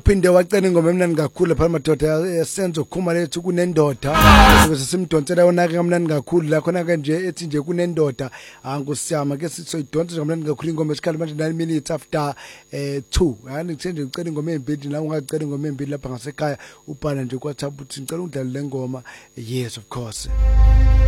waphinde wacela ingoma emnandi kakhulu lapha madoda esenzo ukhuma lethu kunendoda bese simdonsela yona ke kamnandi kakhulu la khona ke nje ethi nje kunendoda angusiyama ke sithi soyidonsa kamnandi kakhulu ingoma esikhala manje 9 minutes after 2 yani ngithenje ngicela ingoma embili la ungacela ingoma embili lapha ngasekhaya ubhala nje kwaThapha uthi ngicela ungidlale le ngoma. Yes, of course.